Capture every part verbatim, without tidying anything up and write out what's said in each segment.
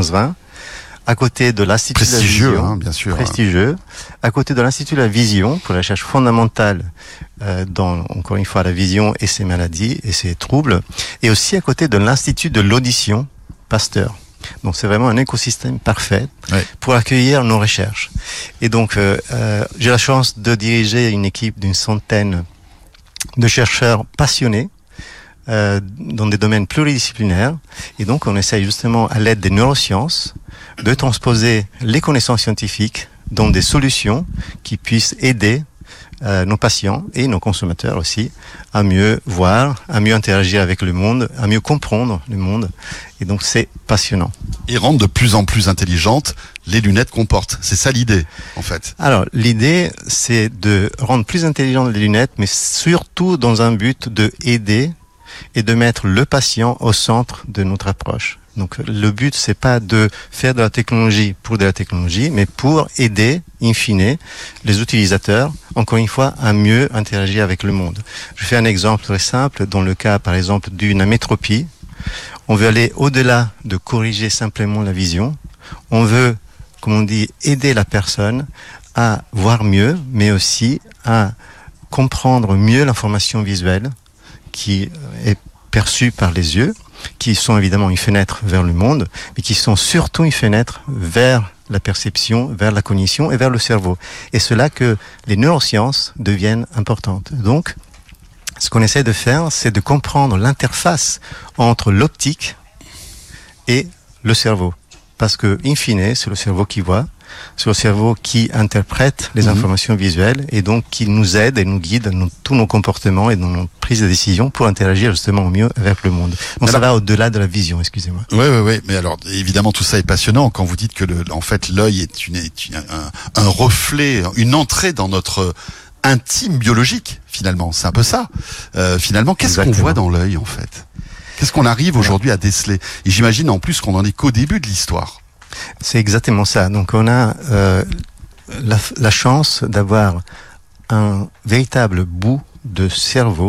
quatorze vingt, à côté de l'Institut de la Prestigieux, Vision, hein, bien sûr. prestigieux, à côté de l'Institut de la Vision, pour la recherche fondamentale euh, dans, encore une fois, la vision et ses maladies et ses troubles, et aussi à côté de l'Institut de l'audition, Pasteur. Donc c'est vraiment un écosystème parfait ouais. pour accueillir nos recherches. Et donc euh, euh, j'ai la chance de diriger une équipe d'une centaine de chercheurs passionnés euh, dans des domaines pluridisciplinaires. Et donc on essaye justement à l'aide des neurosciences de transposer les connaissances scientifiques dans des solutions qui puissent aider Euh, nos patients et nos consommateurs aussi à mieux voir, à mieux interagir avec le monde, à mieux comprendre le monde. Et donc c'est passionnant. Et rendre de plus en plus intelligentes les lunettes qu'on porte. C'est ça l'idée, en fait. Alors l'idée, c'est de rendre plus intelligentes les lunettes, mais surtout dans un but de aider et de mettre le patient au centre de notre approche. Donc le but, c'est pas de faire de la technologie pour de la technologie, mais pour aider, in fine, les utilisateurs, encore une fois, à mieux interagir avec le monde. Je fais un exemple très simple. Dans le cas, par exemple, d'une amétropie, on veut aller au-delà de corriger simplement la vision. On veut, comme on dit, aider la personne à voir mieux, mais aussi à comprendre mieux l'information visuelle qui est perçue par les yeux, qui sont évidemment une fenêtre vers le monde, mais qui sont surtout une fenêtre vers la perception, vers la cognition et vers le cerveau. Et c'est là que les neurosciences deviennent importantes. Donc, ce qu'on essaie de faire, c'est de comprendre l'interface entre l'optique et le cerveau. Parce que, in fine, c'est le cerveau qui voit, c'est le cerveau qui interprète les mmh. informations visuelles et donc qui nous aide et nous guide dans tous nos comportements et dans nos prises de décision pour interagir justement au mieux avec le monde. Donc alors, ça va au-delà de la vision, excusez-moi. Oui, oui, oui. Mais alors, évidemment, tout ça est passionnant quand vous dites que, le, en fait, l'œil est, une, est une, un, un reflet, une entrée dans notre intime biologique, finalement. C'est un peu ça. Euh, finalement, qu'est-ce Exactement. qu'on voit dans l'œil, en fait ? Qu'est-ce qu'on arrive aujourd'hui à déceler ? Et j'imagine en plus qu'on en est qu'au début de l'histoire. C'est exactement ça. Donc on a euh, la, la chance d'avoir un véritable bout de cerveau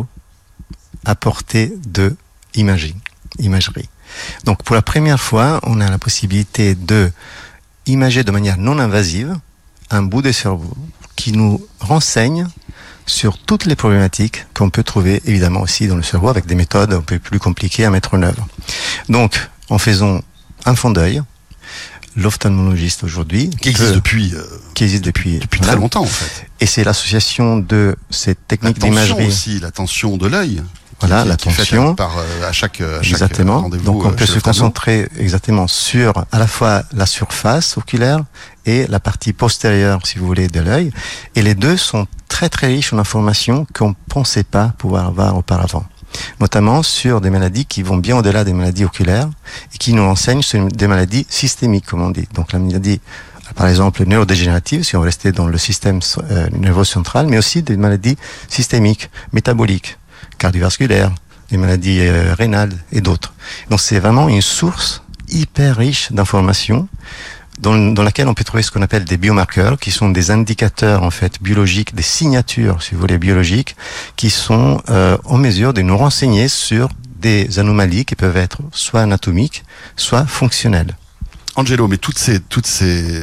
à portée de imagerie. imagerie. Donc pour la première fois, on a la possibilité de imager de manière non invasive un bout de cerveau qui nous renseigne sur toutes les problématiques qu'on peut trouver évidemment aussi dans le cerveau avec des méthodes un peu plus compliquées à mettre en œuvre. Donc en faisant un fond d'œil, l'ophtalmologiste aujourd'hui qui existe peut, depuis euh, qui existe depuis depuis très longtemps en fait. Et c'est l'association de ces techniques d'imagerie aussi, la tension de l'œil. Voilà, qui, la qui tension. Par à chaque, à chaque exactement. rendez-vous. Donc on peut se concentrer exactement sur à la fois la surface oculaire et la partie postérieure, si vous voulez, de l'œil. Et les deux sont très très riches en informations qu'on pensait pas pouvoir avoir auparavant. Notamment sur des maladies qui vont bien au-delà des maladies oculaires et qui nous enseignent sur des maladies systémiques, comme on dit. Donc la maladie, par exemple, neurodégénérative, si on restait dans le système euh, nerveux central, mais aussi des maladies systémiques, métaboliques, cardiovasculaires, des maladies euh, rénales et d'autres. Donc c'est vraiment une source hyper riche d'informations dans, dans laquelle on peut trouver ce qu'on appelle des biomarqueurs, qui sont des indicateurs en fait biologiques, des signatures, si vous voulez, biologiques, qui sont euh, en mesure de nous renseigner sur des anomalies qui peuvent être soit anatomiques, soit fonctionnelles. Angelo, mais toutes ces toutes ces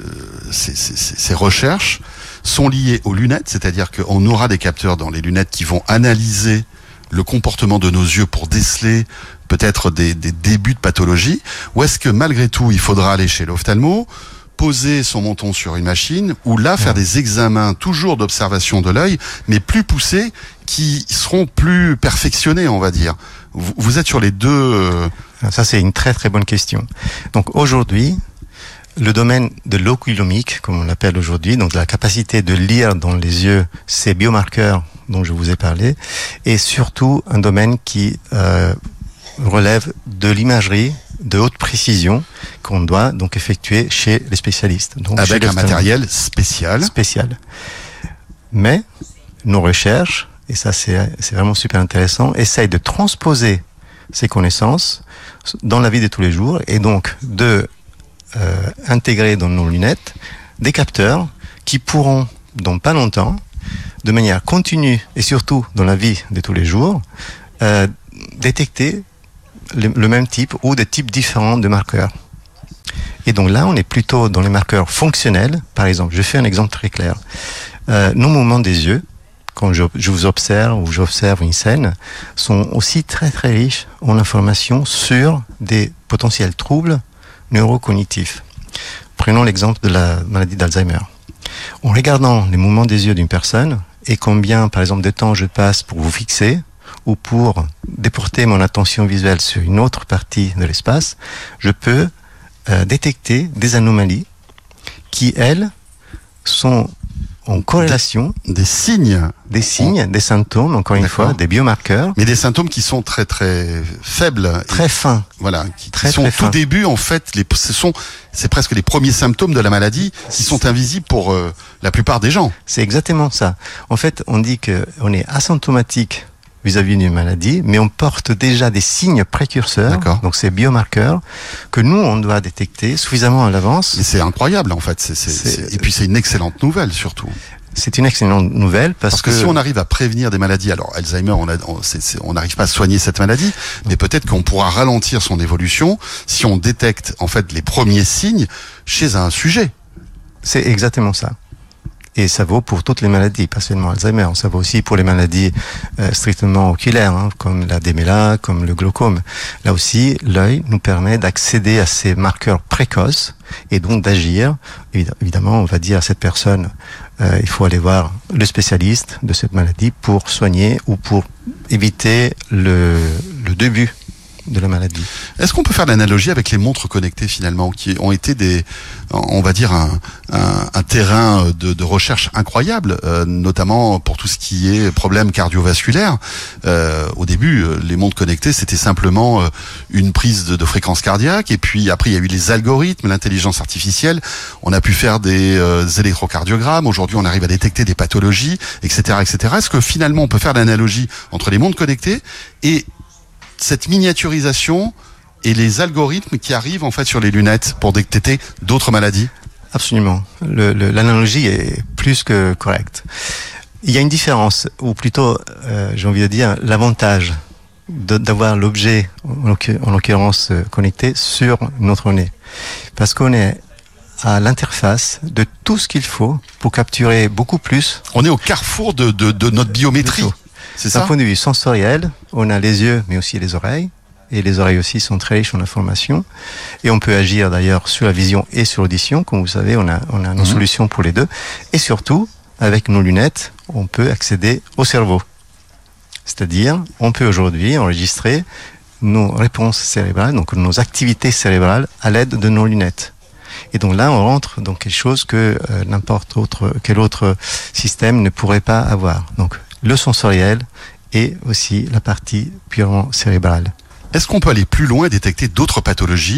ces, ces, ces recherches sont liées aux lunettes, c'est-à-dire qu'on aura des capteurs dans les lunettes qui vont analyser le comportement de nos yeux pour déceler peut-être des, des débuts de pathologie, ou est-ce que malgré tout il faudra aller chez l'ophtalmo, poser son menton sur une machine, ou là faire des examens toujours d'observation de l'œil, mais plus poussés, qui seront plus perfectionnés, on va dire. Vous, vous êtes sur les deux... Euh... Ça c'est une très très bonne question. Donc aujourd'hui, le domaine de l'oculomique, comme on l'appelle aujourd'hui, donc la capacité de lire dans les yeux ces biomarqueurs dont je vous ai parlé, est surtout un domaine qui euh, relève de l'imagerie de haute précision qu'on doit donc effectuer chez les spécialistes. Donc avec un matériel spécial. Spécial. Mais nos recherches, et ça c'est, c'est vraiment super intéressant, essayent de transposer ces connaissances dans la vie de tous les jours et donc de euh, intégrer dans nos lunettes des capteurs qui pourront, dans pas longtemps, de manière continue et surtout dans la vie de tous les jours, euh, détecter le, le même type ou des types différents de marqueurs. donc là, on est plutôt dans les marqueurs fonctionnels. Par exemple, je fais un exemple très clair. Euh, nos mouvements des yeux, quand je, je vous observe ou j'observe une scène, sont aussi très très riches en informations sur des potentiels troubles neurocognitifs. Prenons l'exemple de la maladie d'Alzheimer. En regardant les mouvements des yeux d'une personne et combien, par exemple, de temps je passe pour vous fixer ou pour déporter mon attention visuelle sur une autre partie de l'espace, je peux euh, détecter des anomalies qui, elles, sont en corrélation. Des, des signes. Des signes, on... des symptômes, encore une fois, des biomarqueurs. Mais des symptômes qui sont très très faibles. Très fins. Voilà, qui, très, qui sont très au tout fins. début, en fait, les, ce sont, c'est presque les premiers symptômes de la maladie qui sont invisibles pour euh, la plupart des gens. C'est exactement ça. En fait, on dit qu'on est asymptomatique vis-à-vis d'une maladie, mais on porte déjà des signes précurseurs, D'accord. donc ces biomarqueurs, que nous, on doit détecter suffisamment à l'avance. Mais c'est incroyable, en fait. C'est, c'est, c'est... C'est... Et puis, c'est une excellente nouvelle, surtout. C'est une excellente nouvelle parce, parce que, que si on arrive à prévenir des maladies, alors Alzheimer, on a, on, c'est, c'est, on n'arrive pas à soigner cette maladie, mais peut-être qu'on pourra ralentir son évolution si on détecte, en fait, les premiers signes chez un sujet. C'est exactement ça. Et ça vaut pour toutes les maladies, pas seulement Alzheimer. Ça vaut aussi pour les maladies euh, strictement oculaires, hein, comme la déméla, comme le glaucome. Là aussi, l'œil nous permet d'accéder à ces marqueurs précoces et donc d'agir. Évidemment, on va dire à cette personne, euh, il faut aller voir le spécialiste de cette maladie pour soigner ou pour éviter le, le début de la maladie. Est-ce qu'on peut faire l'analogie avec les montres connectées finalement, qui ont été des, on va dire un, un, un terrain de, de recherche incroyable, euh, notamment pour tout ce qui est problèmes cardiovasculaires. Euh, au début, les montres connectées, c'était simplement euh, une prise de, de fréquence cardiaque, et puis après il y a eu les algorithmes, l'intelligence artificielle. On a pu faire des euh, électrocardiogrammes. Aujourd'hui, on arrive à détecter des pathologies, et cetera, et cetera. Est-ce que finalement on peut faire l'analogie entre les montres connectées et cette miniaturisation et les algorithmes qui arrivent en fait sur les lunettes pour détecter d'autres maladies? Absolument. Le, le, l'analogie est plus que correcte. Il y a une différence, ou plutôt, euh, j'ai envie de dire, l'avantage de, d'avoir l'objet, en l'occurrence connecté, sur notre nez. Parce qu'on est à l'interface de tout ce qu'il faut pour capturer beaucoup plus. On est au carrefour de, de, de notre biométrie. C'est ça. D'un point de vue sensoriel, on a les yeux, mais aussi les oreilles. Et les oreilles aussi sont très riches en informations. Et on peut agir d'ailleurs sur la vision et sur l'audition. Comme vous savez, on a, on a nos mmh. solutions pour les deux. Et surtout, avec nos lunettes, on peut accéder au cerveau. C'est-à-dire, on peut aujourd'hui enregistrer nos réponses cérébrales, donc nos activités cérébrales, à l'aide de nos lunettes. Et donc là, on rentre dans quelque chose que euh, n'importe autre, quel autre système ne pourrait pas avoir. Donc, le sensoriel et aussi la partie purement cérébrale. Est-ce qu'on peut aller plus loin et détecter d'autres pathologies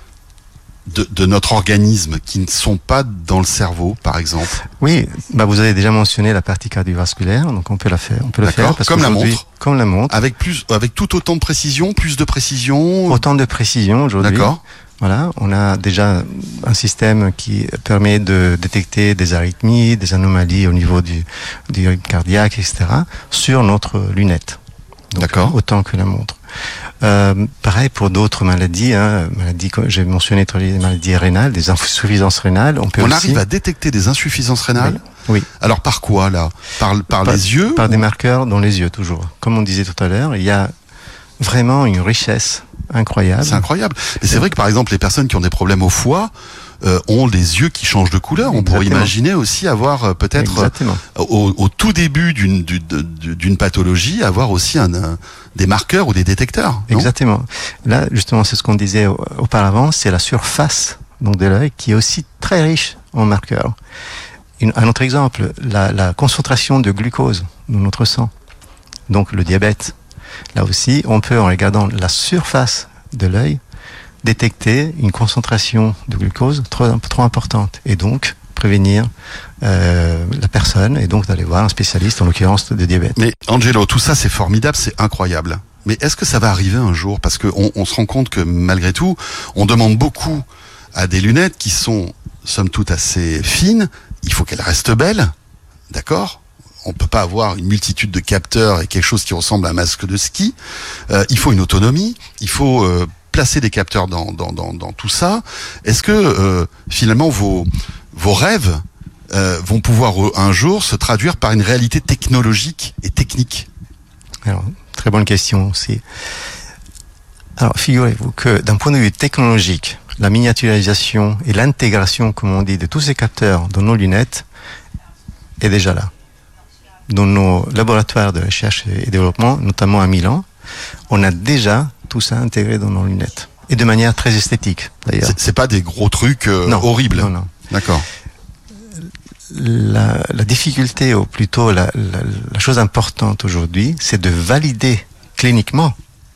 de, de notre organisme qui ne sont pas dans le cerveau, par exemple? Oui, bah vous avez déjà mentionné la partie cardiovasculaire, donc on peut la faire. On peut la faire parce comme la montre. Comme la montre. Avec plus, avec tout autant de précision, plus de précision. Autant de précision aujourd'hui. D'accord. Voilà, on a déjà un système qui permet de détecter des arythmies, des anomalies au niveau du, du rythme cardiaque, et cetera, sur notre lunette. Donc, d'accord. Autant que la montre. Euh, pareil pour d'autres maladies, hein, maladies comme j'ai mentionné les maladies rénales, des insuffisances rénales. On peut on aussi... arrive à détecter des insuffisances rénales. Oui. oui. Alors par quoi là? Par, par, par les yeux? Par ou... des marqueurs dans les yeux toujours. Comme on disait tout à l'heure, il y a vraiment une richesse incroyable. C'est incroyable. Et c'est vrai que par exemple les personnes qui ont des problèmes au foie euh, ont les yeux qui changent de couleur. On Exactement. pourrait imaginer aussi avoir euh, peut-être euh, au, au tout début d'une, d'une, d'une pathologie avoir aussi un, un, des marqueurs ou des détecteurs. Non? Exactement. Là justement c'est ce qu'on disait auparavant, c'est la surface donc de l'œil qui est aussi très riche en marqueurs. Une, un autre exemple, la, la concentration de glucose dans notre sang, donc le diabète. Là aussi, on peut, en regardant la surface de l'œil, détecter une concentration de glucose trop, trop importante et donc prévenir euh, la personne et donc d'aller voir un spécialiste, en l'occurrence de diabète. Mais Angelo, tout ça c'est formidable, c'est incroyable. Mais est-ce que ça va arriver un jour? Parce qu'on on se rend compte que malgré tout, on demande beaucoup à des lunettes qui sont, somme toute, assez fines. Il faut qu'elles restent belles, d'accord? On peut pas avoir une multitude de capteurs et quelque chose qui ressemble à un masque de ski. Euh, il faut une autonomie. Il faut euh, placer des capteurs dans, dans, dans, dans tout ça. Est-ce que euh, finalement vos, vos rêves euh, vont pouvoir un jour se traduire par une réalité technologique et technique? Alors, très bonne question aussi. Alors, figurez-vous que d'un point de vue technologique, la miniaturisation et l'intégration, comme on dit, de tous ces capteurs dans nos lunettes est déjà là. Dans nos laboratoires de recherche et développement, notamment à Milan, on a déjà tout ça intégré dans nos lunettes. Et de manière très esthétique, d'ailleurs. C'est, c'est pas des gros trucs euh, non, horribles. Non, non. D'accord. La, la difficulté, ou plutôt la, la, la chose importante aujourd'hui, c'est de valider cliniquement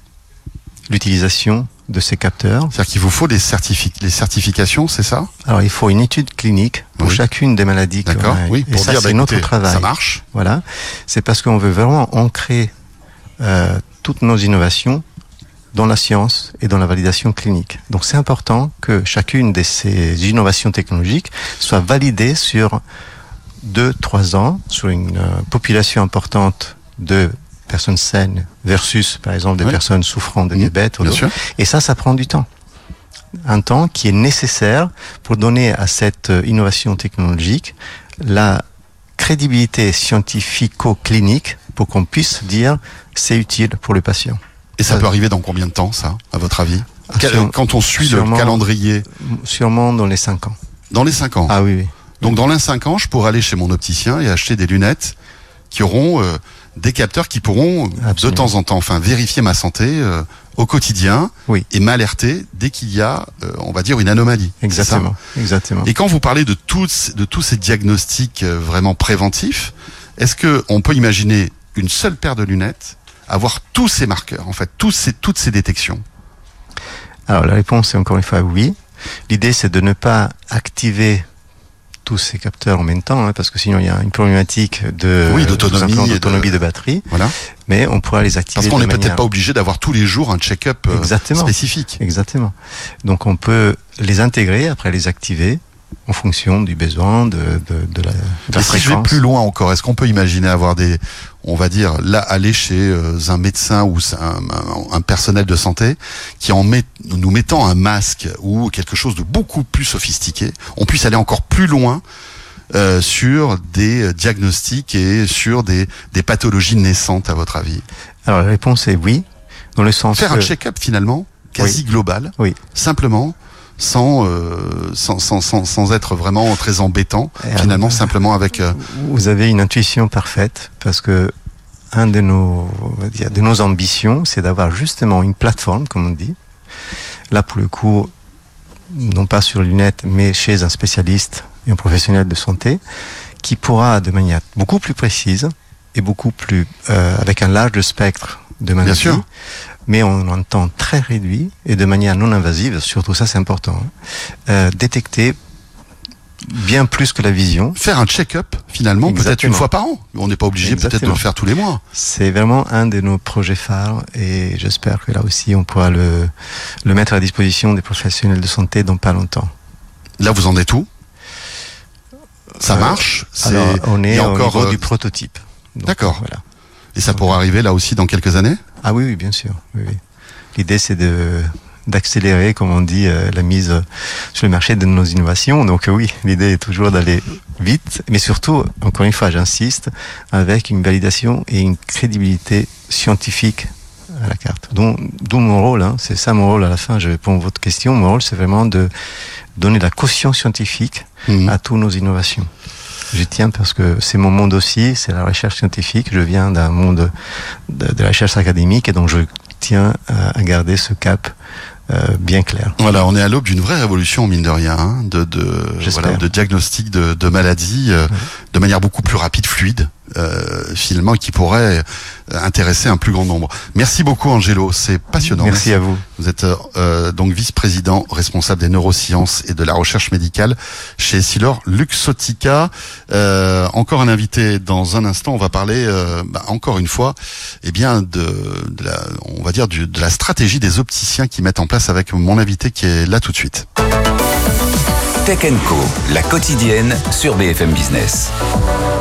l'utilisation de ces capteurs. C'est-à-dire qu'il vous faut des certifi- les certifications, c'est ça? Alors, il faut une étude clinique pour oui. chacune des maladies. D'accord, qu'on a. oui, pour et ça, dire, c'est bah, notre écoutez, travail. Ça marche. Voilà. C'est parce qu'on veut vraiment ancrer euh, toutes nos innovations dans la science et dans la validation clinique. Donc, c'est important que chacune de ces innovations technologiques soit validée sur deux, trois ans, sur une euh, population importante de personnes saines versus, par exemple, des oui. personnes souffrant de mmh, diabète. Ou et ça, ça prend du temps. Un temps qui est nécessaire pour donner à cette innovation technologique la crédibilité scientifico-clinique pour qu'on puisse dire c'est utile pour le patient. Et ça, ça peut arriver dans combien de temps, ça, à votre avis? Sûrement, quand on suit le calendrier? Sûrement dans les cinq ans. Dans les cinq ans? Ah oui, oui. Donc dans les cinq ans, je pourrais aller chez mon opticien et acheter des lunettes qui auront euh, des capteurs qui pourront Absolument. de temps en temps, enfin vérifier ma santé euh, au quotidien oui. et m'alerter dès qu'il y a, euh, on va dire, une anomalie. Exactement. Exactement. Et quand vous parlez de tous de tous ces diagnostics euh, vraiment préventifs, est-ce que on peut imaginer une seule paire de lunettes avoir tous ces marqueurs, en fait, tous ces toutes ces détections? Alors la réponse est encore une fois oui. L'idée c'est de ne pas activer tous ces capteurs en même temps, hein, parce que sinon il y a une problématique de oui, d'autonomie, d'autonomie de... de batterie. Voilà. Mais on pourra les activer. Parce qu'on n'est manière... peut-être pas obligé d'avoir tous les jours un check-up euh, Exactement. spécifique. Exactement. Donc on peut les intégrer, après les activer en fonction du besoin, de, de, de la, de la Et fréquence. Si je vais plus loin encore, est-ce qu'on peut imaginer avoir des, on va dire, là, aller chez euh, un médecin ou un, un, un personnel de santé qui, en met, nous mettant un masque ou quelque chose de beaucoup plus sophistiqué, on puisse aller encore plus loin euh, sur des diagnostics et sur des, des pathologies naissantes, à votre avis? Alors la réponse est oui, dans le sens faire que... un check-up finalement quasi oui. global, oui. simplement. Sans, euh, sans, sans, sans, sans être vraiment très embêtant, Et finalement, alors, simplement avec... Euh... Vous avez une intuition parfaite, parce que un de nos, de nos ambitions, c'est d'avoir justement une plateforme, comme on dit, là pour le coup, non pas sur lunettes, mais chez un spécialiste et un professionnel de santé, qui pourra de manière beaucoup plus précise et beaucoup plus, euh, avec un large spectre de maladies, Bien sûr. mais en un temps très réduit et de manière non invasive, surtout ça c'est important, hein, euh, détecter bien plus que la vision. Faire un check-up, finalement, Exactement. peut-être une fois par an. On n'est pas obligé Exactement. peut-être de le faire tous les mois. C'est vraiment un de nos projets phares et j'espère que là aussi on pourra le, le mettre à disposition des professionnels de santé dans pas longtemps. Là vous en êtes où? Ça euh, marche c'est... Alors on est au encore, niveau euh... du prototype. Donc, D'accord. Voilà. Et ça pourra arriver là aussi dans quelques années? Ah oui, oui, bien sûr. Oui, oui. L'idée, c'est de d'accélérer, comme on dit, euh, la mise sur le marché de nos innovations. Donc euh, oui, l'idée est toujours d'aller vite, mais surtout, encore une fois, j'insiste, avec une validation et une crédibilité scientifique à la carte. Donc, d'où mon rôle, hein, c'est ça mon rôle à la fin, je réponds à votre question. Mon rôle, c'est vraiment de donner la caution scientifique mmh. à toutes nos innovations. Je tiens parce que c'est mon monde aussi, c'est la recherche scientifique. Je viens d'un monde de, de la recherche académique et donc je tiens à, à garder ce cap euh, bien clair. Voilà, on est à l'aube d'une vraie révolution, mine de rien, hein, de, de, voilà, de diagnostic de, de maladies euh, oui. de manière beaucoup plus rapide, fluide, euh, finalement, qui pourrait intéresser un plus grand nombre. Merci beaucoup, Angelo, c'est passionnant. Merci, Merci à vous. Vous êtes euh, donc vice-président responsable des neurosciences et de la recherche médicale chez Essilor Luxottica. Euh, encore un invité dans un instant. On va parler euh, bah, encore une fois, eh bien de, de la, on va dire du, de la stratégie des opticiens qui mettent en place avec mon invité qui est là tout de suite. Tech and Co, la quotidienne sur B F M Business.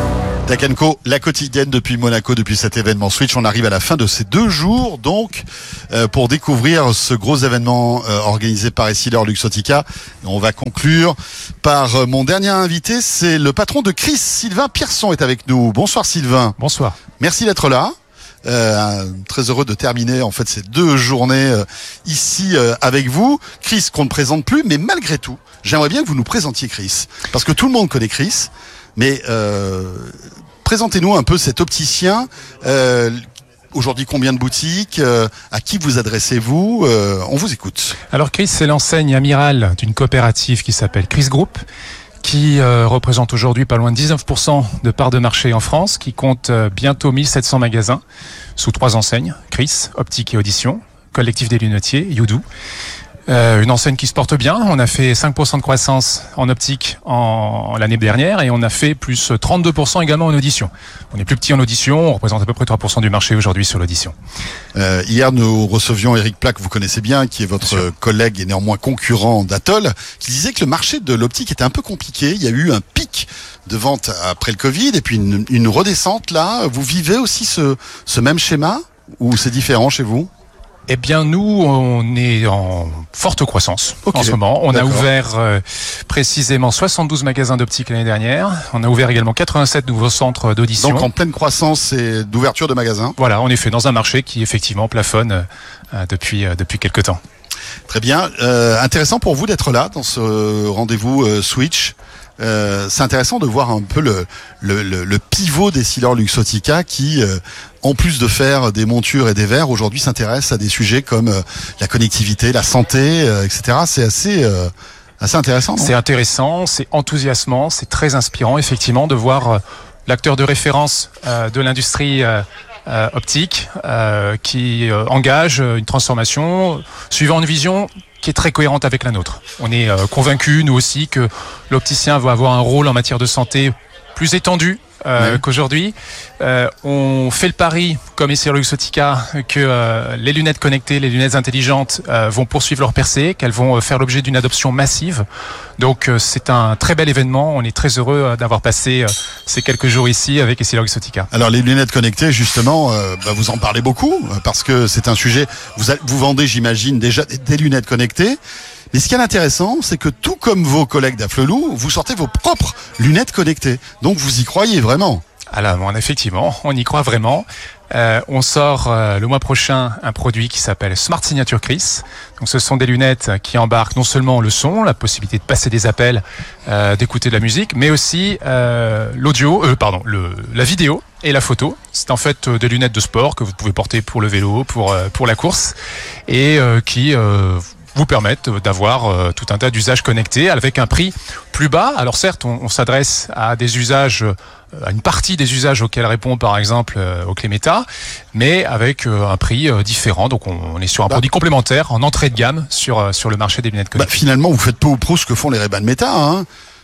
Tech and Co, la quotidienne depuis Monaco, depuis cet événement Switch. On arrive à la fin de ces deux jours, donc, euh, pour découvrir ce gros événement euh, organisé par Essilor Luxottica. On va conclure par euh, mon dernier invité, c'est le patron de Chris, Sylvain Pierson est avec nous. Bonsoir Sylvain. Bonsoir. Merci d'être là. Euh, très heureux de terminer en fait ces deux journées euh, ici euh, avec vous. Chris qu'on ne présente plus, mais malgré tout, j'aimerais bien que vous nous présentiez Chris, parce que tout le monde connaît Chris, mais euh, présentez-nous un peu cet opticien. Euh, Aujourd'hui, combien de boutiques? euh, À qui vous adressez-vous? euh, On vous écoute. Alors Chris, c'est l'enseigne amirale d'une coopérative qui s'appelle Chris Group, qui euh, représente aujourd'hui pas loin de dix-neuf pour cent de part de marché en France, qui compte euh, bientôt mille sept cents magasins sous trois enseignes, Chris, Optique et Audition, Collectif des Lunetiers, Youdou. Euh, une enseigne qui se porte bien. On a fait cinq pour cent de croissance en optique en, en l'année dernière et on a fait plus trente-deux pour cent également en audition. On est plus petit en audition, on représente à peu près trois pour cent du marché aujourd'hui sur l'audition. Euh, hier, nous recevions Eric Plaque, vous connaissez bien, qui est votre collègue et néanmoins concurrent d'Atoll, qui disait que le marché de l'optique était un peu compliqué. Il y a eu un pic de vente après le Covid et puis une, une redescente là. Vous vivez aussi ce, ce même schéma ou c'est différent chez vous? Eh bien, nous, on est en forte croissance okay. en ce moment. On D'accord. a ouvert euh, précisément soixante-douze magasins d'optique l'année dernière. On a ouvert également quatre-vingt-sept nouveaux centres d'audition. Donc en pleine croissance et d'ouverture de magasins. Voilà, en effet, dans un marché qui effectivement plafonne euh, depuis euh, depuis quelque temps. Très bien. Euh, intéressant pour vous d'être là dans ce rendez-vous euh, Switch. Euh, c'est intéressant de voir un peu le, le, le, le pivot d'Essilor Luxottica qui, euh, en plus de faire des montures et des verres, aujourd'hui s'intéresse à des sujets comme euh, la connectivité, la santé, euh, et cetera. C'est assez, euh, assez intéressant. C'est intéressant, c'est enthousiasmant, c'est très inspirant effectivement de voir euh, l'acteur de référence euh, de l'industrie euh, euh, optique euh, qui euh, engage une transformation suivant une vision qui est très cohérente avec la nôtre. On est euh, convaincus, nous aussi, que l'opticien va avoir un rôle en matière de santé plus étendu euh, oui. qu'aujourd'hui. Euh, on fait le pari, comme Essilor Luxottica, que euh, les lunettes connectées, les lunettes intelligentes euh, vont poursuivre leur percée, qu'elles vont euh, faire l'objet d'une adoption massive. Donc euh, c'est un très bel événement. On est très heureux euh, d'avoir passé euh, ces quelques jours ici avec Essilor Luxottica. Alors les lunettes connectées, justement, euh, bah, vous en parlez beaucoup, parce que c'est un sujet, vous, vous vendez, j'imagine, déjà des lunettes connectées. Mais ce qui est intéressant, c'est que tout comme vos collègues d'Afflelou, vous sortez vos propres lunettes connectées. Donc vous y croyez vraiment? Alors, bon, effectivement, on y croit vraiment. Euh, on sort euh, le mois prochain un produit qui s'appelle Smart Signature Chris. Donc, ce sont des lunettes qui embarquent non seulement le son, la possibilité de passer des appels, euh, d'écouter de la musique, mais aussi euh, l'audio, euh, pardon, le, la vidéo et la photo. C'est en fait des lunettes de sport que vous pouvez porter pour le vélo, pour euh, pour la course, et euh, qui euh, vous permettent d'avoir euh, tout un tas d'usages connectés avec un prix plus bas. Alors certes, on, on s'adresse à des usages, euh, à une partie des usages auxquels répond par exemple euh, au clé Meta, mais avec euh, un prix euh, différent. Donc on, on est sur un bah, produit complémentaire en entrée de gamme sur euh, sur le marché des lunettes connectées. Bah, finalement, vous faites peu ou prou ce que font les Ray-Ban Meta, hein.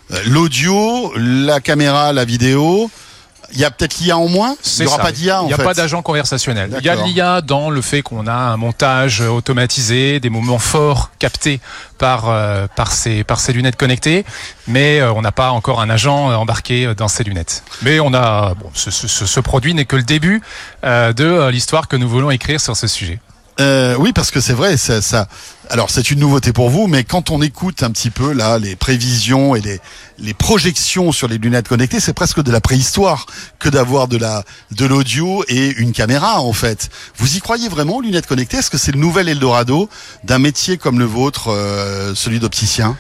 L'audio, la caméra, la vidéo. Il y a peut-être l'I A en moins. Il n'y aura pas d'I A en fait. Il n'y a pas d'agent conversationnel. D'accord. Il y a l'I A dans le fait qu'on a un montage automatisé, des moments forts captés par euh, par ces par ces lunettes connectées, mais euh, on n'a pas encore un agent embarqué dans ces lunettes. Mais on a bon, ce, ce, ce produit n'est que le début euh, de l'histoire que nous voulons écrire sur ce sujet. Euh, oui, parce que c'est vrai, ça, ça. Alors, c'est une nouveauté pour vous, mais quand on écoute un petit peu là les prévisions et les les projections sur les lunettes connectées, c'est presque de la préhistoire que d'avoir de la de l'audio et une caméra en fait. Vous y croyez vraiment aux lunettes connectées? Est-ce que c'est le nouvel Eldorado d'un métier comme le vôtre, euh, celui d'opticien?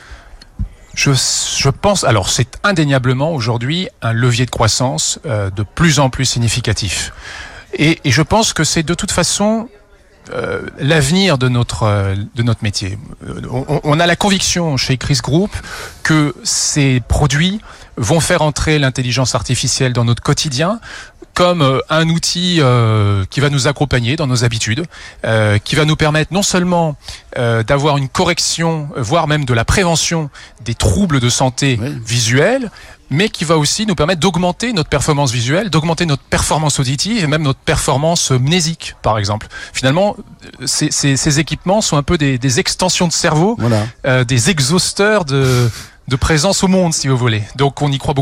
Je, je pense, alors c'est indéniablement aujourd'hui un levier de croissance euh, de plus en plus significatif. Et, et je pense que c'est de toute façon Euh, l'avenir de notre euh, de notre métier. On, on a la conviction chez Chris Group que ces produits vont faire entrer l'intelligence artificielle dans notre quotidien comme euh, un outil euh, qui va nous accompagner dans nos habitudes, euh, qui va nous permettre non seulement euh, d'avoir une correction, voire même de la prévention des troubles de santé oui. visuelle, mais qui va aussi nous permettre d'augmenter notre performance visuelle, d'augmenter notre performance auditive et même notre performance mnésique, par exemple. Finalement, ces, ces, ces équipements sont un peu des, des extensions de cerveau, voilà. euh, des exhausteurs de, de présence au monde, si vous voulez. Donc on y croit beaucoup.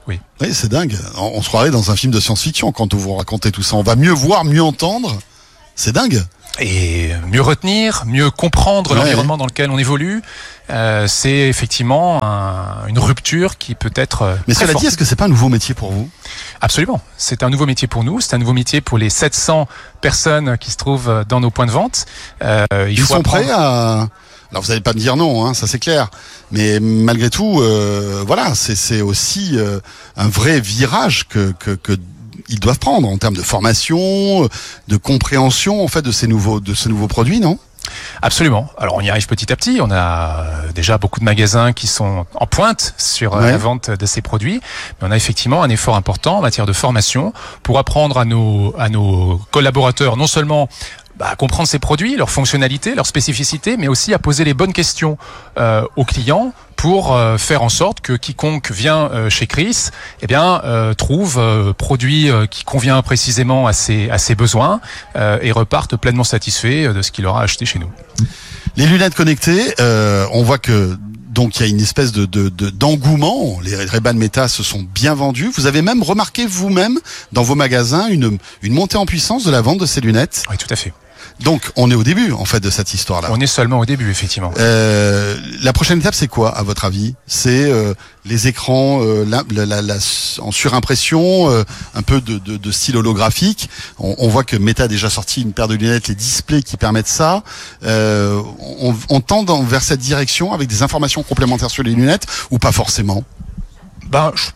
Oui. Oui, c'est dingue. On, on se croirait dans un film de science-fiction quand vous racontez tout ça. On va mieux voir, mieux entendre. C'est dingue. Et mieux retenir, mieux comprendre ouais, l'environnement ouais. dans lequel on évolue, euh, c'est effectivement un, une rupture qui peut être. Mais cela dit, est-ce que c'est pas un nouveau métier pour vous ? Absolument. C'est un nouveau métier pour nous. C'est un nouveau métier pour les sept cents personnes qui se trouvent dans nos points de vente. Euh, il Ils faut sont apprendre... prêts à. Alors vous n'allez pas me dire non, hein, ça c'est clair. Mais malgré tout, euh, voilà, c'est, c'est aussi euh, un vrai virage que que, que ils doivent prendre en termes de formation, de compréhension en fait de ces nouveaux de ces nouveaux produits, non ? Absolument. Alors on y arrive petit à petit. On a déjà beaucoup de magasins qui sont en pointe sur ouais. la vente de ces produits. Mais on a effectivement un effort important en matière de formation pour apprendre à nos à nos collaborateurs non seulement bah, à comprendre ces produits, leurs fonctionnalités, leurs spécificités, mais aussi à poser les bonnes questions euh, aux clients pour euh, faire en sorte que quiconque vient euh, chez Chris, eh bien, euh, trouve euh, produit euh, qui convient précisément à ses, à ses besoins euh, et reparte pleinement satisfait de ce qu'il aura acheté chez nous. Les lunettes connectées, euh, on voit que donc il y a une espèce de, de, de d'engouement. Les Ray-Ban Meta se sont bien vendus. Vous avez même remarqué vous-même dans vos magasins une, une montée en puissance de la vente de ces lunettes. Oui, tout à fait. Donc, on est au début, en fait, de cette histoire-là. On est seulement au début, effectivement. Euh, la prochaine étape, c'est quoi, à votre avis ? C'est euh, les écrans euh, la, la, la, la, en surimpression, euh, un peu de, de, de style holographique. On, on voit que Meta a déjà sorti une paire de lunettes, les displays qui permettent ça. Euh, on, on tend dans, vers cette direction avec des informations complémentaires sur les lunettes, ou pas forcément ? Ben, je,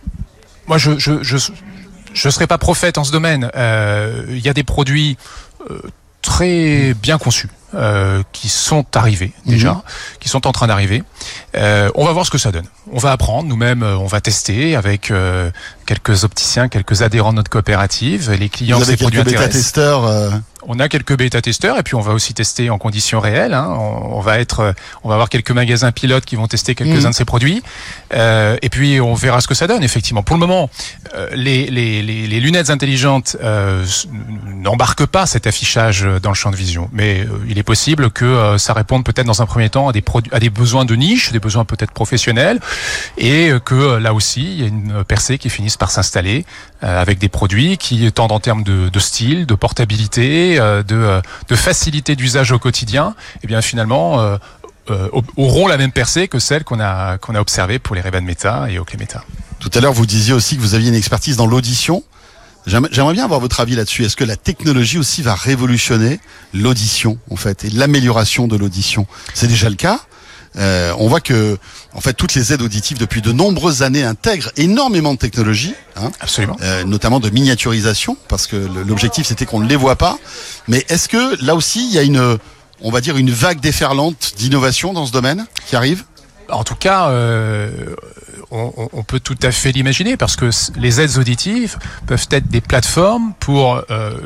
moi, je je je je serai pas prophète en ce domaine. Il euh, y a des produits euh, très bien conçus euh, qui sont arrivés déjà, mmh. qui sont en train d'arriver. Euh, on va voir ce que ça donne. On va apprendre nous-mêmes, on va tester avec euh, quelques opticiens, quelques adhérents de notre coopérative, les clients. Vous avez ces produits quelques intéressent. bêta-testeurs euh... On a quelques bêta-testeurs et puis on va aussi tester en conditions réelles. Hein. On, on va être, on va avoir quelques magasins pilotes qui vont tester quelques-uns mmh. de ces produits. Euh, et puis on verra ce que ça donne. Effectivement, pour le moment, euh, les, les, les, les lunettes intelligentes euh, n'embarquent pas cet affichage dans le champ de vision. Mais euh, il est possible que euh, ça réponde peut-être dans un premier temps à des produits, à des besoins de niche, des besoins peut-être professionnels, et que euh, là aussi il y a une percée qui finisse par s'installer euh, avec des produits qui tendent en termes de, de style, de portabilité, de, de facilité d'usage au quotidien, et bien finalement euh, euh, auront la même percée que celle qu'on a qu'on a observée pour les Ray-Ban Meta et Oakley Meta. Tout à l'heure, vous disiez aussi que vous aviez une expertise dans l'audition. J'aimerais bien avoir votre avis là-dessus. Est-ce que la technologie aussi va révolutionner l'audition, en fait, et l'amélioration de l'audition ? C'est déjà le cas. Euh, on voit que, en fait, toutes les aides auditives depuis de nombreuses années intègrent énormément de technologies, hein, absolument, euh, notamment de miniaturisation, parce que l'objectif c'était qu'on ne les voit pas. Mais est-ce que là aussi il y a une, on va dire une vague déferlante d'innovation dans ce domaine qui arrive ? En tout cas, euh, on, on peut tout à fait l'imaginer, parce que les aides auditives peuvent être des plateformes pour euh,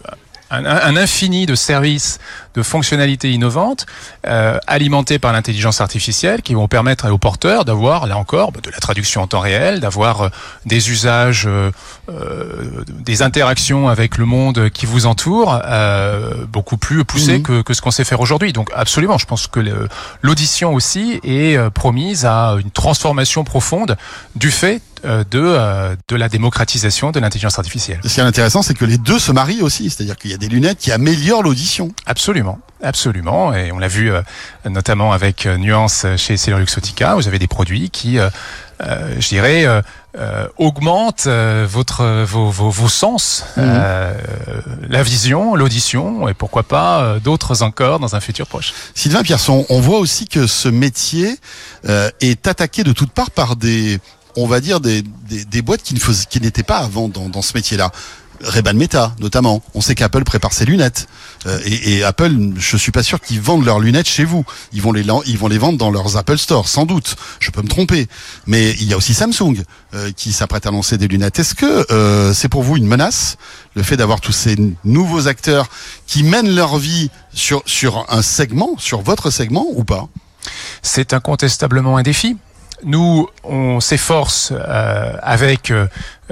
un, un infini de services, de fonctionnalités innovantes, euh, alimentées par l'intelligence artificielle, qui vont permettre aux porteurs d'avoir, là encore, de la traduction en temps réel, d'avoir euh, des usages, euh, euh, des interactions avec le monde qui vous entoure, euh, beaucoup plus poussées mmh. que, que ce qu'on sait faire aujourd'hui. Donc absolument, je pense que le, l'audition aussi est euh, promise à une transformation profonde du fait de, euh, de la démocratisation de l'intelligence artificielle. Ce qui est intéressant, c'est que les deux se marient aussi, c'est-à-dire qu'il y a des lunettes qui améliorent l'audition. Absolument, absolument, et on l'a vu euh, notamment avec euh, Nuance chez EssilorLuxottica. Vous avez des produits qui, euh, euh, je dirais, euh, euh, augmentent euh, votre vos, vos, vos sens, mmh. euh, la vision, l'audition, et pourquoi pas euh, d'autres encore dans un futur proche. Sylvain Pierson, on voit aussi que ce métier euh, est attaqué de toutes parts par des, on va dire des, des, des boîtes qui ne faisaient, qui n'étaient pas avant dans, dans ce métier-là. Ray-Ban Meta, notamment. On sait qu'Apple prépare ses lunettes. Euh, et, et Apple, je suis pas sûr qu'ils vendent leurs lunettes chez vous. Ils vont les, ils vont les vendre dans leurs Apple Store, sans doute. Je peux me tromper. Mais il y a aussi Samsung euh, qui s'apprête à lancer des lunettes. Est-ce que euh, c'est pour vous une menace, le fait d'avoir tous ces nouveaux acteurs qui mènent leur vie sur, sur un segment, sur votre segment, ou pas ? C'est incontestablement un défi. Nous, on s'efforce euh, avec euh,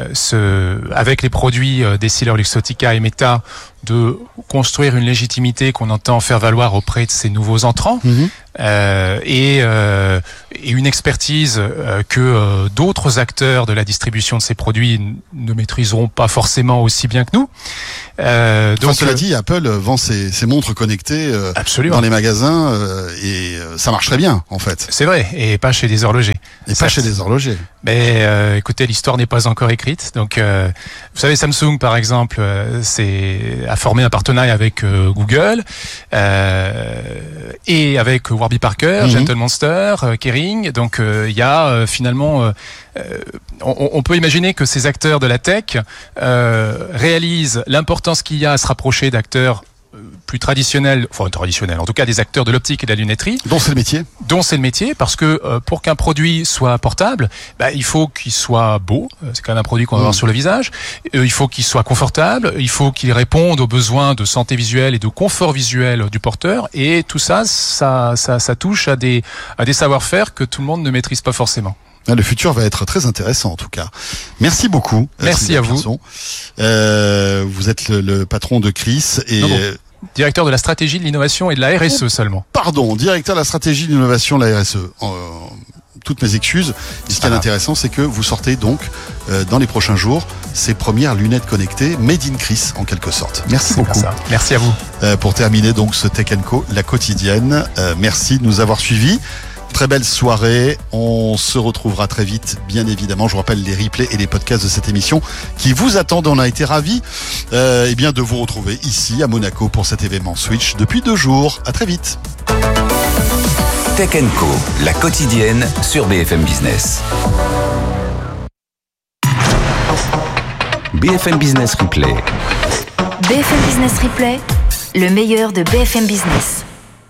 ce, avec les produits euh, d'EssilorLuxottica et Meta de construire une légitimité qu'on entend faire valoir auprès de ces nouveaux entrants. Mmh. euh, et, euh, et une expertise euh, que euh, d'autres acteurs de la distribution de ces produits n- ne maîtriseront pas forcément aussi bien que nous. Euh, Donc, enfin, cela dit, Apple vend ses, ses montres connectées euh, dans les magasins euh, et euh, ça marche très bien, en fait. C'est vrai, et pas chez des horlogers. Et certes. Pas chez des horlogers. Mais euh, écoutez, l'histoire n'est pas encore écrite. Donc, euh, vous savez, Samsung, par exemple, euh, c'est, a formé un partenariat avec euh, Google euh, et avec Warby Parker, mm-hmm. Gentle Monster, euh, Kering. Donc, il euh, y a euh, finalement... Euh, Euh, on, on peut imaginer que ces acteurs de la tech euh, réalisent l'importance qu'il y a à se rapprocher d'acteurs plus traditionnels, enfin traditionnels, en tout cas des acteurs de l'optique et de la lunetterie. Dont c'est le métier. Dont c'est le métier, parce que euh, pour qu'un produit soit portable, bah, il faut qu'il soit beau, c'est quand même un produit qu'on va mmh. avoir sur le visage, euh, il faut qu'il soit confortable, il faut qu'il réponde aux besoins de santé visuelle et de confort visuel du porteur, et tout ça, ça, ça, ça touche à des, à des savoir-faire que tout le monde ne maîtrise pas forcément. Le futur va être très intéressant en tout cas. Merci beaucoup. Merci à vous. Euh, vous êtes le, le patron de Chris et... Non, non. Directeur de la stratégie de l'innovation et de la R S E seulement. Pardon, directeur de la stratégie de l'innovation de la R S E. Euh, toutes mes excuses. Et ce qui est ah. intéressant, c'est que vous sortez donc euh, dans les prochains jours ces premières lunettes connectées made in Chris en quelque sorte. Merci c'est beaucoup. Merci à vous. Euh, pour terminer donc ce Tech and Co, la quotidienne. Euh, merci de nous avoir suivis. Très belle soirée, on se retrouvera très vite, bien évidemment. Je vous rappelle les replays et les podcasts de cette émission qui vous attendent. On a été ravis euh, eh bien, de vous retrouver ici à Monaco pour cet événement Switch depuis deux jours. À très vite. Tech and Co, la quotidienne sur B F M Business. B F M Business Replay. B F M Business Replay, le meilleur de B F M Business.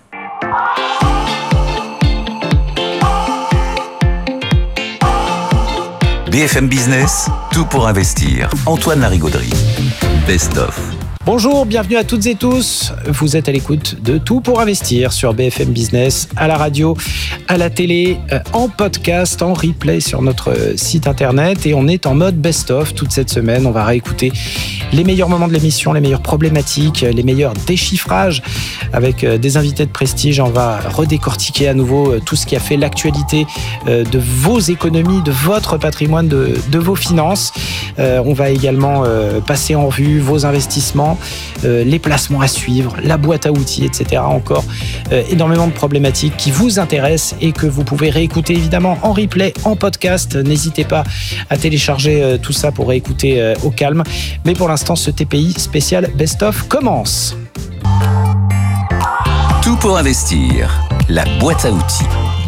B F M Business, tout pour investir. Antoine Larigauderie, Best of. Bonjour, bienvenue à toutes et tous. Vous êtes à l'écoute de Tout pour investir sur B F M Business, à la radio, à la télé, en podcast, en replay sur notre site internet. Et on est en mode best-of toute cette semaine. On va réécouter les meilleurs moments de l'émission, les meilleures problématiques, les meilleurs déchiffrages avec des invités de prestige. On va redécortiquer à nouveau tout ce qui a fait l'actualité de vos économies, de votre patrimoine, de, de vos finances. On va également passer en revue vos investissements, Euh, les placements à suivre, la boîte à outils, et cetera. Encore euh, énormément de problématiques qui vous intéressent et que vous pouvez réécouter évidemment en replay, en podcast. N'hésitez pas à télécharger euh, tout ça pour réécouter euh, au calme. Mais pour l'instant, ce T P I spécial Best of commence. Tout pour investir, la boîte à outils.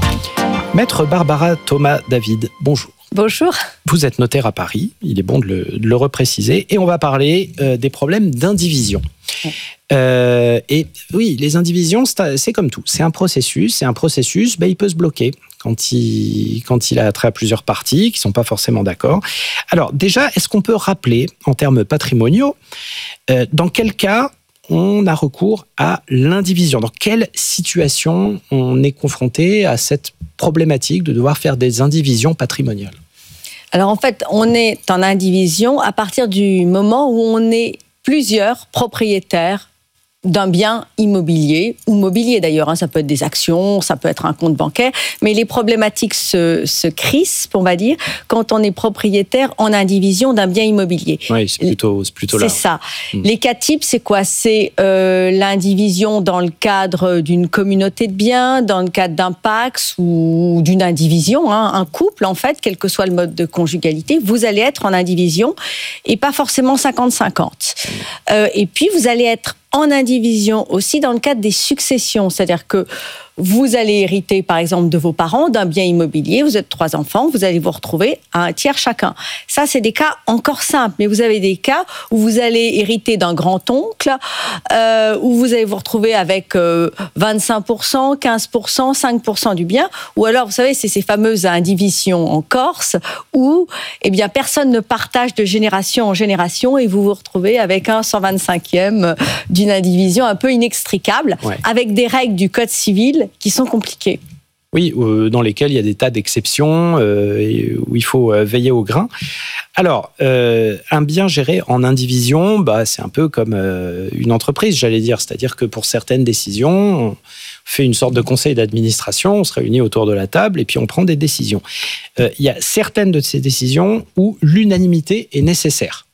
Maître Barbara Thomas David, bonjour. Bonjour. Vous êtes notaire à Paris, il est bon de le, de le repréciser, et on va parler euh, des problèmes d'indivision. Ouais. Euh, et oui, les indivisions, c'est, c'est comme tout, c'est un processus, c'est un processus, ben, il peut se bloquer quand il, quand il a trait à plusieurs parties qui ne sont pas forcément d'accord. Alors déjà, est-ce qu'on peut rappeler, en termes patrimoniaux, euh, dans quel cas on a recours à l'indivision? Dans quelle situation on est confronté à cette problématique de devoir faire des indivisions patrimoniales? Alors en fait, on est en indivision à partir du moment où on est plusieurs propriétaires d'un bien immobilier, ou mobilier d'ailleurs, hein, ça peut être des actions, ça peut être un compte bancaire, mais les problématiques se, se crispent, on va dire, quand on est propriétaire en indivision d'un bien immobilier. Oui, c'est plutôt, c'est plutôt là. C'est ça. Mmh. Les cas types, c'est quoi? C'est euh, l'indivision dans le cadre d'une communauté de biens, dans le cadre d'un Pacs ou d'une indivision, hein, un couple en fait, quel que soit le mode de conjugalité, vous allez être en indivision et pas forcément cinquante cinquante. Mmh. Euh, et puis, vous allez être en indivision aussi dans le cadre des successions, c'est-à-dire que vous allez hériter, par exemple, de vos parents d'un bien immobilier, vous êtes trois enfants, vous allez vous retrouver à un tiers chacun. Ça, c'est des cas encore simples, mais vous avez des cas où vous allez hériter d'un grand-oncle, euh, où vous allez vous retrouver avec euh, vingt-cinq pour cent, quinze pour cent, cinq pour cent du bien, ou alors, vous savez, c'est ces fameuses indivisions en Corse, où eh bien, personne ne partage de génération en génération, et vous vous retrouvez avec un cent vingt-cinquième d'une indivision un peu inextricable, ouais. avec des règles du Code civil qui sont compliquées. Oui, euh, dans lesquelles il y a des tas d'exceptions, euh, où il faut euh, veiller au grain. Alors, euh, un bien géré en indivision, bah, c'est un peu comme euh, une entreprise, j'allais dire. C'est-à-dire que pour certaines décisions, on, fait une sorte de conseil d'administration, on se réunit autour de la table et puis on prend des décisions. Euh, il y a certaines de ces décisions où l'unanimité est nécessaire.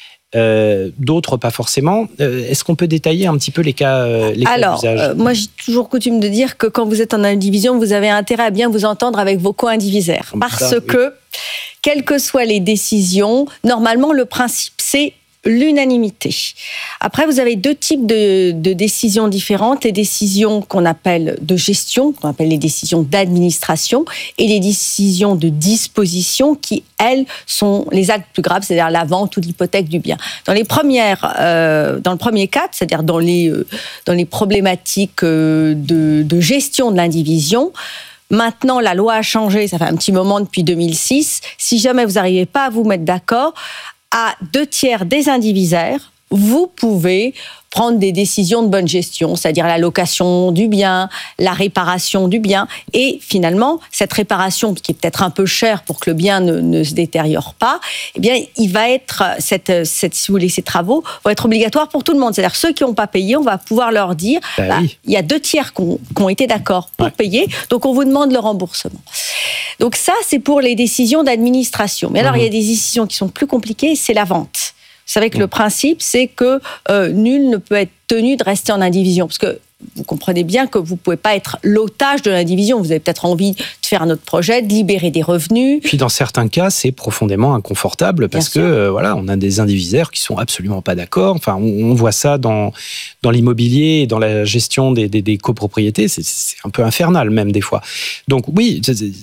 Euh, d'autres pas forcément. Euh, est-ce qu'on peut détailler un petit peu les cas, euh, les Alors, cas d'usage ? euh, moi j'ai toujours coutume de dire que quand vous êtes en indivision, vous avez intérêt à bien vous entendre avec vos co-indivisaires. Parce Ça, oui. que, quelles que soient les décisions, normalement le principe c'est l'unanimité. Après, vous avez deux types de, de décisions différentes. Les décisions qu'on appelle de gestion, qu'on appelle les décisions d'administration, et les décisions de disposition qui, elles, sont les actes plus graves, c'est-à-dire la vente ou l'hypothèque du bien. Dans les premières, euh, dans le premier cas, c'est-à-dire dans les, euh, dans les problématiques euh, de, de gestion de l'indivision, maintenant, la loi a changé, ça fait un petit moment depuis deux mille six. Si jamais vous n'arrivez pas à vous mettre d'accord, à deux tiers des indivisaires, vous pouvez prendre des décisions de bonne gestion, c'est-à-dire la location du bien, la réparation du bien, et finalement, cette réparation, qui est peut-être un peu chère pour que le bien ne, ne se détériore pas, eh bien, il va être, cette, cette, si vous voulez, ces travaux vont être obligatoires pour tout le monde. C'est-à-dire ceux qui n'ont pas payé, on va pouvoir leur dire, bah, bah, oui. il y a deux tiers qui ont, qui ont été d'accord pour ouais. payer, donc on vous demande le remboursement. Donc ça, c'est pour les décisions d'administration. Mais alors, mmh. il y a des décisions qui sont plus compliquées, c'est la vente. Vous savez que mmh. le principe, c'est que euh, nul ne peut être tenu de rester en indivision. Parce que vous comprenez bien que vous ne pouvez pas être l'otage de l'indivision. Vous avez peut-être envie de faire un autre projet, de libérer des revenus. Puis dans certains cas, c'est profondément inconfortable parce que euh, voilà, on a des indivisaires qui sont absolument pas d'accord. Enfin, on, on voit ça dans dans l'immobilier et dans la gestion des, des, des copropriétés. C'est, c'est un peu infernal même des fois. Donc oui,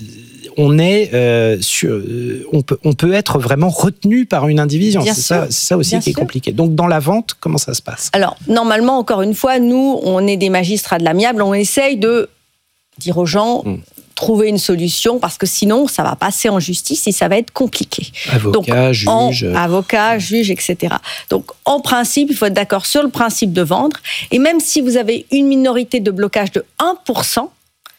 on est euh, sur, on peut on peut être vraiment retenu par une indivision. Bien c'est sûr. ça, c'est ça aussi Bien qui sûr. est compliqué. Donc dans la vente, comment ça se passe ? Alors normalement, encore une fois, nous, on est des magistrats de l'amiable. On essaye de dire aux gens. Mmh. Trouver une solution, parce que sinon, ça va passer en justice et ça va être compliqué. Avocat, Donc, juge. En, avocat, juge, et cetera. Donc, en principe, il faut être d'accord sur le principe de vendre. Et même si vous avez une minorité de blocage de un pour cent,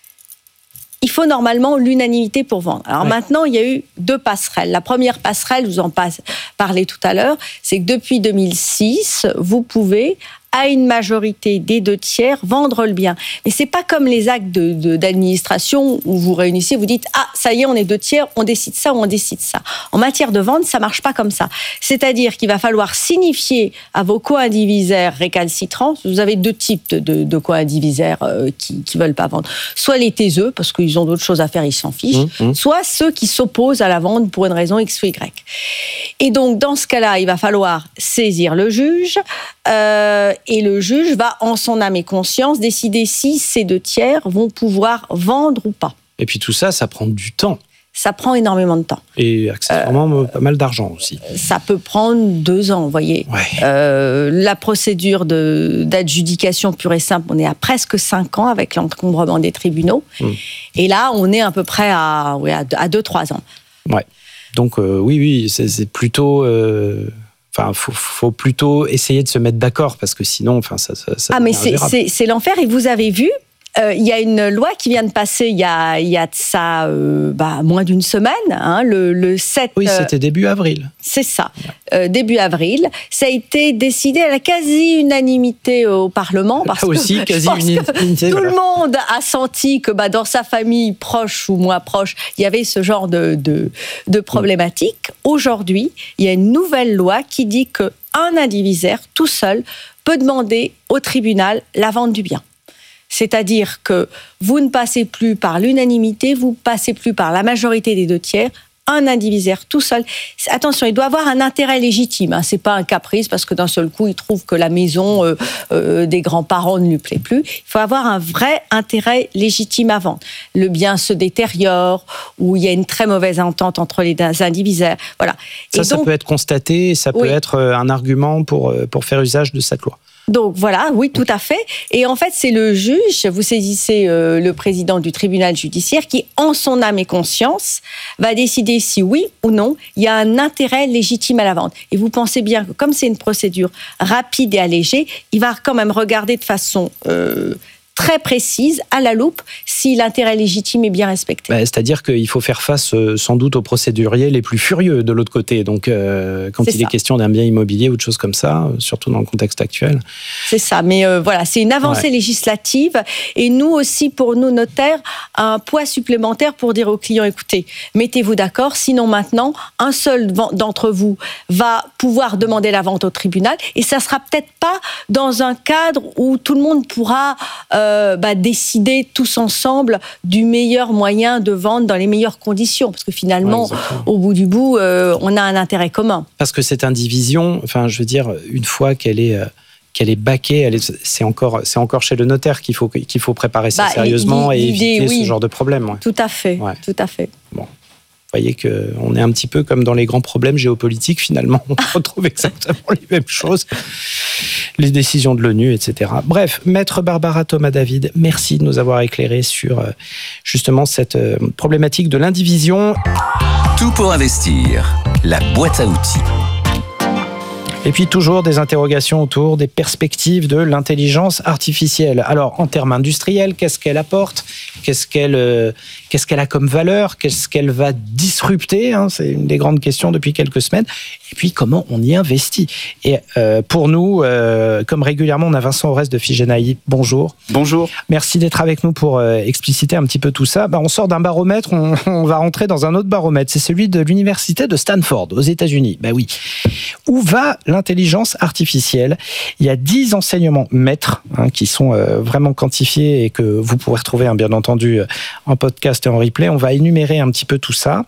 il faut normalement l'unanimité pour vendre. Alors ouais. maintenant, il y a eu deux passerelles. La première passerelle, je vous en parlais tout à l'heure, c'est que depuis deux mille six, vous pouvez, à une majorité des deux tiers, vendre le bien. Mais c'est pas comme les actes de, de, d'administration où vous réunissez, vous dites « Ah, ça y est, on est deux tiers, on décide ça ou on décide ça ». En matière de vente, ça marche pas comme ça. C'est-à-dire qu'il va falloir signifier à vos co-indivisaires récalcitrants, vous avez deux types de, de, de co-indivisaires euh, qui, qui veulent pas vendre. Soit les taiseux, parce qu'ils ont d'autres choses à faire, ils s'en fichent. Mmh, mmh. Soit ceux qui s'opposent à la vente pour une raison X ou Y. Et donc, dans ce cas-là, il va falloir saisir le juge, euh, et le juge va, en son âme et conscience, décider si ces deux tiers vont pouvoir vendre ou pas. Et puis tout ça, ça prend du temps. Ça prend énormément de temps. Et accessoirement, euh, pas mal d'argent aussi. Ça peut prendre deux ans, vous voyez. Ouais. Euh, la procédure de, d'adjudication pure et simple, on est à presque cinq ans avec l'encombrement des tribunaux. Mmh. Et là, on est à peu près à, ouais, à deux, trois ans. Ouais. Donc euh, oui, oui, c'est, c'est plutôt... Euh... Enfin, faut, faut plutôt essayer de se mettre d'accord parce que sinon, enfin, ça, ça, ça ah, mais c'est, c'est, c'est l'enfer. Et vous avez vu, il euh, y a une loi qui vient de passer il y a, y a de ça euh, bah, moins d'une semaine, hein, le, le sept... Oui, c'était début avril. C'est ça, euh, début avril. Ça a été décidé à la quasi-unanimité au Parlement. Parce Là aussi, quasi-unanimité. Tout voilà. le monde a senti que bah, dans sa famille proche ou moins proche, il y avait ce genre de, de, de problématique. Aujourd'hui, il y a une nouvelle loi qui dit qu'un indivisaire, tout seul, peut demander au tribunal la vente du bien. C'est-à-dire que vous ne passez plus par l'unanimité, vous ne passez plus par la majorité des deux tiers, un indivisaire tout seul. Attention, il doit avoir un intérêt légitime, hein. C'est pas un caprice parce que d'un seul coup, il trouve que la maison euh, euh, des grands-parents ne lui plaît plus. Il faut avoir un vrai intérêt légitime à vendre. Le bien se détériore ou il y a une très mauvaise entente entre les indivisaires. Voilà. Ça, et ça donc, peut être constaté et ça peut oui. être un argument pour, pour faire usage de cette loi. Donc voilà, oui, tout à fait. Et en fait, c'est le juge, vous saisissez euh, le président du tribunal judiciaire qui, en son âme et conscience, va décider si oui ou non, il y a un intérêt légitime à la vente. Et vous pensez bien que comme c'est une procédure rapide et allégée, il va quand même regarder de façon euh, très précise, à la loupe, si l'intérêt légitime est bien respecté. Bah, c'est-à-dire qu'il faut faire face euh, sans doute aux procéduriers les plus furieux de l'autre côté. Donc, euh, quand C'est il ça. est question d'un bien immobilier ou de choses comme ça, euh, surtout dans le contexte actuel. C'est ça, mais euh, voilà, c'est une avancée Ouais. législative et nous aussi, pour nous notaires, un poids supplémentaire pour dire aux clients, écoutez, mettez-vous d'accord, sinon maintenant, un seul d'entre vous va pouvoir demander la vente au tribunal et ça sera peut-être pas dans un cadre où tout le monde pourra euh, bah, décider tous ensemble du meilleur moyen de vendre dans les meilleures conditions, parce que finalement, Ouais, exactement. au bout du bout, euh, on a un intérêt commun. Parce que cette indivision, enfin, je veux dire, une fois qu'elle est... Euh, qu'elle est baquée, elle est, c'est encore, c'est encore chez le notaire qu'il faut, qu'il faut préparer ça Bah, sérieusement et l'idée, éviter oui. ce genre de problème. Ouais. Tout à fait, Ouais. tout à fait. Vous voyez qu'on est un petit peu comme dans les grands problèmes géopolitiques, finalement. On retrouve exactement les mêmes choses. Les décisions de l'ONU, et cetera. Bref, Maître Barbara Thomas-David, merci de nous avoir éclairé sur euh, justement cette euh, problématique de l'indivision. Tout pour investir. La boîte à outils. Et puis toujours des interrogations autour des perspectives de l'intelligence artificielle. Alors, en termes industriels, qu'est-ce qu'elle apporte ? Qu'est-ce qu'elle, euh, qu'est-ce qu'elle a comme valeur ? Qu'est-ce qu'elle va disrupter, hein ? C'est une des grandes questions depuis quelques semaines. Et puis, comment on y investit ? Et euh, pour nous, euh, comme régulièrement, on a Vincent Aurès de Figenaï. Bonjour. Bonjour. Merci d'être avec nous pour euh, expliciter un petit peu tout ça. Ben, on sort d'un baromètre, on, on va rentrer dans un autre baromètre. C'est celui de l'université de Stanford, aux États-Unis. Ben oui. Où va l'intelligence artificielle ? Il y a dix enseignements maîtres hein, qui sont euh, vraiment quantifiés et que vous pourrez retrouver, hein, bien entendu, en podcast et en replay. On va énumérer un petit peu tout ça.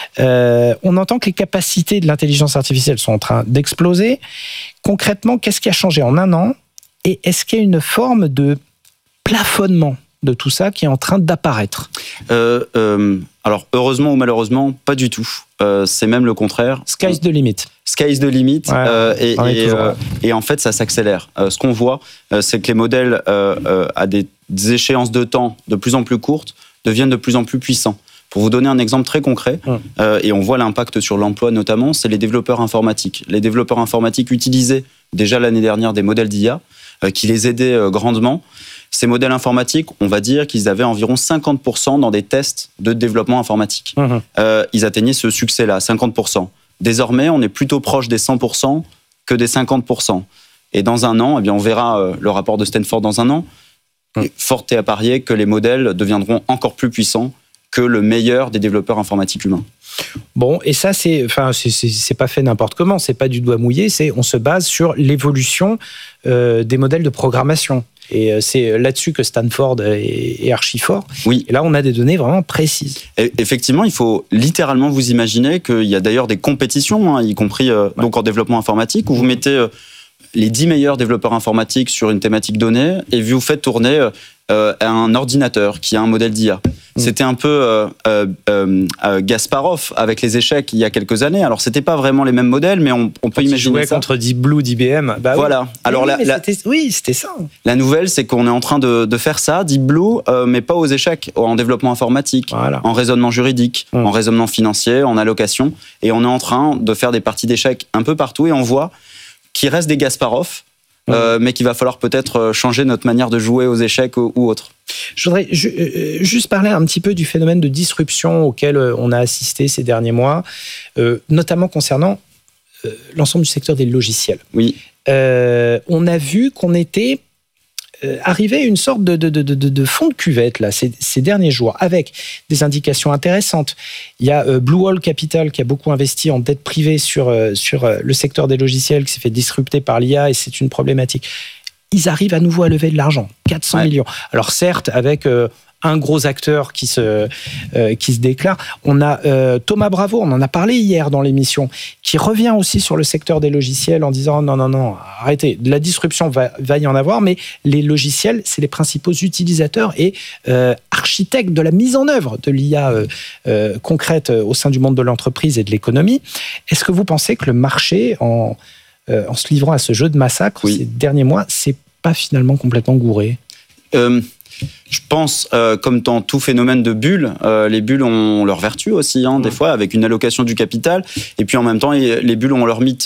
Euh, on entend que les capacités de l'intelligence artificielle sont en train d'exploser. Concrètement, qu'est-ce qui a changé en un an ? Et est-ce qu'il y a une forme de plafonnement de tout ça qui est en train d'apparaître ? Euh, euh, alors, heureusement ou malheureusement, pas du tout. Euh, c'est même le contraire. Sky's the limit. Sky's the limit. Ouais, euh, et, on est et, toujours euh, là. et en fait, ça s'accélère. Euh, ce qu'on voit, euh, c'est que les modèles euh, euh, à des, des échéances de temps de plus en plus courtes deviennent de plus en plus puissants. Pour vous donner un exemple très concret, Hum. euh, et on voit l'impact sur l'emploi notamment, c'est les développeurs informatiques. Les développeurs informatiques utilisaient déjà l'année dernière des modèles d'I A euh, qui les aidaient euh, grandement. Ces modèles informatiques, on va dire qu'ils avaient environ cinquante pour cent dans des tests de développement informatique. Mmh. Euh, ils atteignaient ce succès-là, cinquante pour cent. Désormais, on est plutôt proche des cent pour cent que des cinquante pour cent. Et dans un an, eh bien, on verra euh, le rapport de Stanford dans un an. Mmh. Et fort est à parier que les modèles deviendront encore plus puissants que le meilleur des développeurs informatiques humains. Bon, et ça, c'est, enfin, c'est, c'est, c'est pas fait n'importe comment, c'est pas du doigt mouillé, c'est, on se base sur l'évolution euh, des modèles de programmation. Et euh, c'est là-dessus que Stanford est, est archi fort. Oui. Et là, on a des données vraiment précises. Et effectivement, il faut littéralement vous imaginer qu'il y a d'ailleurs des compétitions, hein, y compris euh, donc en développement informatique, où vous mettez euh, les dix meilleurs développeurs informatiques sur une thématique donnée et vous faites tourner euh, euh, un ordinateur qui a un modèle d'I A. C'était un peu euh, euh, euh, Gasparov avec les échecs il y a quelques années. Alors, c'était pas vraiment les mêmes modèles, mais on, on peut Quand imaginer il jouait ça. contre Deep Blue d'I B M. Bah, Voilà. Oui. Alors, oui, la, mais la, c'était, oui, c'était ça. la nouvelle, c'est qu'on est en train de, de faire ça, Deep Blue, euh, mais pas aux échecs, en développement informatique, Voilà. en raisonnement juridique, Hum. en raisonnement financier, en allocation. Et on est en train de faire des parties d'échecs un peu partout et on voit qu'il reste des Gasparov, euh, mais qu'il va falloir peut-être changer notre manière de jouer aux échecs ou, ou autre. Je voudrais ju- euh, juste parler un petit peu du phénomène de disruption auquel euh, on a assisté ces derniers mois, euh, notamment concernant euh, l'ensemble du secteur des logiciels. Oui. Euh, on a vu qu'on était euh, arrivé à une sorte de, de, de, de, de fond de cuvette là, ces, ces derniers jours, avec des indications intéressantes. Il y a euh, Blue Hole Capital qui a beaucoup investi en dette privée sur, euh, sur euh, le secteur des logiciels, qui s'est fait disrupter par l'I A, et c'est une problématique. Ils arrivent à nouveau à lever de l'argent, quatre cents Ouais. millions. Alors certes, avec euh, un gros acteur qui se, euh, qui se déclare. On a euh, Thomas Bravo, on en a parlé hier dans l'émission, qui revient aussi sur le secteur des logiciels en disant non, non, non, arrêtez, de la disruption va, va y en avoir, mais les logiciels, c'est les principaux utilisateurs et euh, architectes de la mise en œuvre de l'I A euh, euh, concrète au sein du monde de l'entreprise et de l'économie. Est-ce que vous pensez que le marché, en, euh, en se livrant à ce jeu de massacre Oui. ces derniers mois, c'est pas finalement complètement gouré ? Euh, je pense, euh, comme dans tout phénomène de bulles, euh, les bulles ont leur vertu aussi, hein, des fois, avec une allocation du capital, et puis en même temps, les bulles ont leur mythe.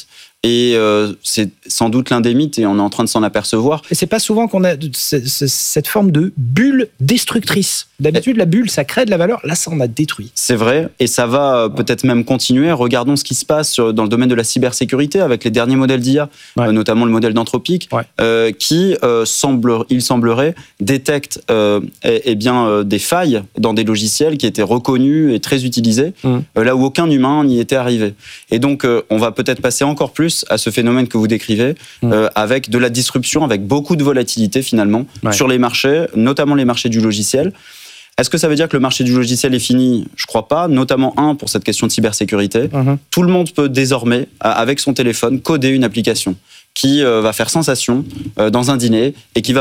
Et euh, c'est sans doute l'un des mythes, et on est en train de s'en apercevoir. Et c'est pas souvent qu'on a cette forme de bulle destructrice. D'habitude, la bulle, ça crée de la valeur. Là, ça en a détruit. C'est vrai, et ça va peut-être même continuer. Regardons ce qui se passe dans le domaine de la cybersécurité avec les derniers modèles d'I A, ouais. euh, notamment le modèle d'Anthropic, ouais. euh, qui, euh, semble, il semblerait, détecte euh, eh, eh bien, euh, des failles dans des logiciels qui étaient reconnus et très utilisés, mmh. euh, là où aucun humain n'y était arrivé. Et donc, euh, on va peut-être passer encore plus à ce phénomène que vous décrivez, mmh. euh, avec de la disruption, avec beaucoup de volatilité finalement, ouais. sur les marchés, notamment les marchés du logiciel. Est-ce que ça veut dire que le marché du logiciel est fini ? Je crois pas, notamment un pour cette question de cybersécurité. Mmh. Tout le monde peut désormais, avec son téléphone, coder une application qui va faire sensation dans un dîner et qui va